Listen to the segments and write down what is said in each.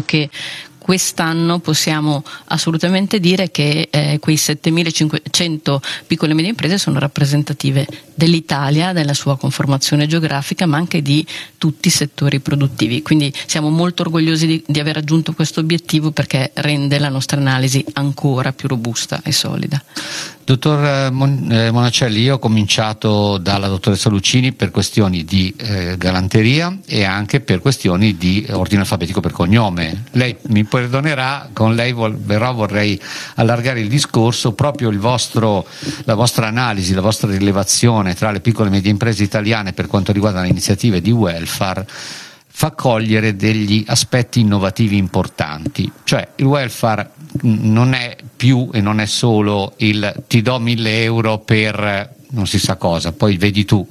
che quest'anno possiamo assolutamente dire che quei 7.500 piccole e medie imprese sono rappresentative dell'Italia, della sua conformazione geografica, ma anche di tutti i settori produttivi. Quindi siamo molto orgogliosi di aver raggiunto questo obiettivo, perché rende la nostra analisi ancora più robusta e solida. Dottor Monacelli, io ho cominciato dalla dottoressa Lucini per questioni di galanteria e anche per questioni di ordine alfabetico per cognome. Lei mi perdonerà, con lei però vorrei allargare il discorso. Proprio la vostra analisi, la vostra rilevazione tra le piccole e medie imprese italiane per quanto riguarda le iniziative di welfare fa cogliere degli aspetti innovativi importanti. Cioè, il welfare non è più e non è solo il ti do 1.000 euro per non si sa cosa, poi vedi tu,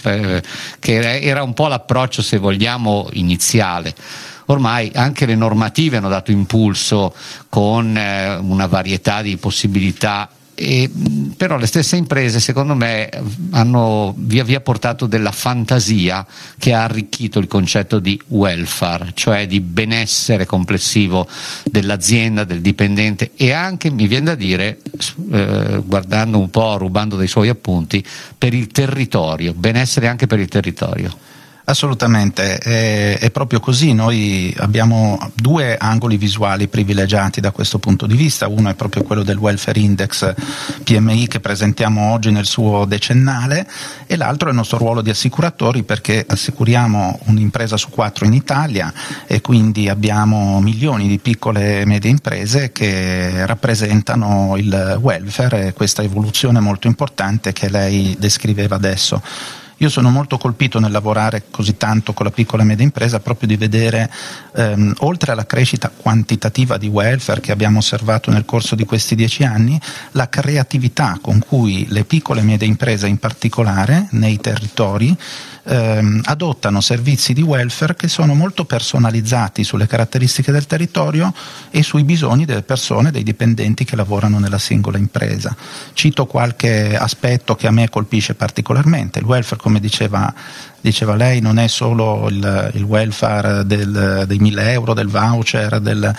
che era un po' l'approccio, se vogliamo, iniziale. Ormai anche le normative hanno dato impulso con una varietà di possibilità, però le stesse imprese, secondo me, hanno via via portato della fantasia che ha arricchito il concetto di welfare, cioè di benessere complessivo dell'azienda, del dipendente, e anche, mi viene da dire, guardando un po', rubando dei suoi appunti, per il territorio, benessere anche per il territorio. Assolutamente, è proprio così. Noi abbiamo due angoli visuali privilegiati da questo punto di vista. Uno è proprio quello del Welfare Index PMI che presentiamo oggi nel suo decennale, e l'altro è il nostro ruolo di assicuratori, perché assicuriamo un'impresa su 4 in Italia e quindi abbiamo milioni di piccole e medie imprese che rappresentano il welfare e questa evoluzione molto importante che lei descriveva adesso. Io sono molto colpito nel lavorare così tanto con la piccola e media impresa, proprio di vedere, oltre alla crescita quantitativa di welfare che abbiamo osservato nel corso di questi 10 anni, la creatività con cui le piccole e medie imprese in particolare nei territori adottano servizi di welfare che sono molto personalizzati sulle caratteristiche del territorio e sui bisogni delle persone, dei dipendenti che lavorano nella singola impresa. Cito qualche aspetto che a me colpisce particolarmente. Il welfare, come diceva lei, non è solo il welfare dei 1.000 euro, del voucher,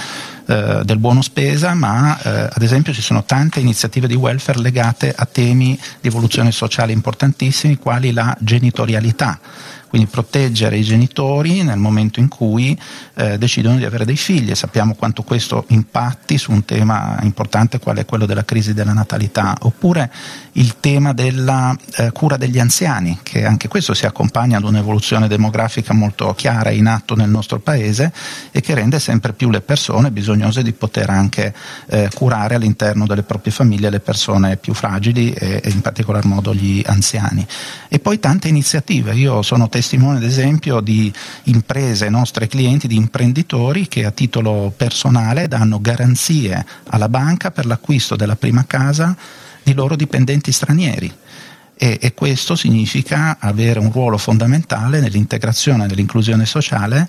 del buono spesa, ma ad esempio ci sono tante iniziative di welfare legate a temi di evoluzione sociale importantissimi, quali la genitorialità. Quindi proteggere i genitori nel momento in cui decidono di avere dei figli, e sappiamo quanto questo impatti su un tema importante quale è quello della crisi della natalità, oppure il tema della cura degli anziani, che anche questo si accompagna ad un'evoluzione demografica molto chiara in atto nel nostro paese e che rende sempre più le persone bisognose di poter anche curare all'interno delle proprie famiglie le persone più fragili e in particolar modo gli anziani. E poi tante iniziative. Io sono testimone ad esempio di imprese, nostre clienti, di imprenditori che a titolo personale danno garanzie alla banca per l'acquisto della prima casa di loro dipendenti stranieri. E questo significa avere un ruolo fondamentale nell'integrazione e nell'inclusione sociale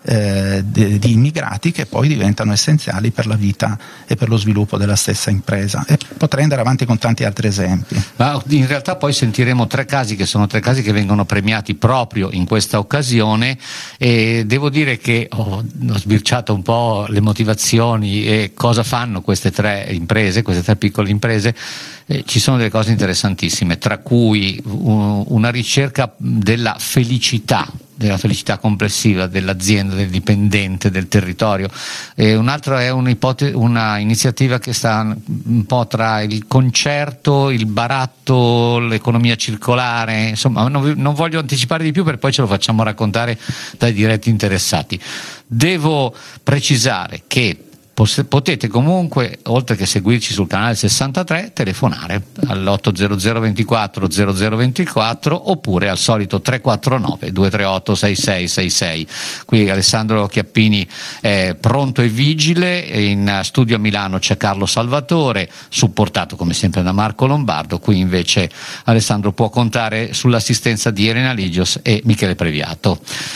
di immigrati, che poi diventano essenziali per la vita e per lo sviluppo della stessa impresa. E potrei andare avanti con tanti altri esempi. Ma in realtà poi sentiremo 3 casi che sono 3 casi che vengono premiati proprio in questa occasione, e devo dire che ho sbirciato un po' le motivazioni e cosa fanno queste 3 imprese, queste 3 piccole imprese. Ci sono delle cose interessantissime, tra cui una ricerca della felicità complessiva dell'azienda, del dipendente, del territorio. Un'altra è una iniziativa che sta un po' tra il concerto, il baratto, l'economia circolare. Insomma, non voglio anticipare di più, perché poi ce lo facciamo raccontare dai diretti interessati. Devo precisare che potete comunque, oltre che seguirci sul canale 63, telefonare all'800 24 0024 oppure al solito 349 238 6666. Qui Alessandro Chiappini è pronto e vigile, in studio a Milano c'è Carlo Salvatore, supportato come sempre da Marco Lombardo. Qui invece Alessandro può contare sull'assistenza di Elena Ligios e Michele Previato.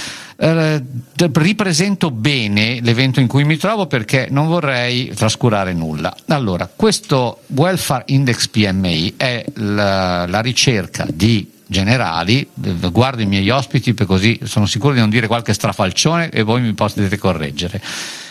Ripresento bene l'evento in cui mi trovo, perché non vorrei trascurare nulla. Allora, questo Welfare Index PMI è la ricerca di Generali. Guardo i miei ospiti, per così sono sicuro di non dire qualche strafalcione e voi mi potete correggere.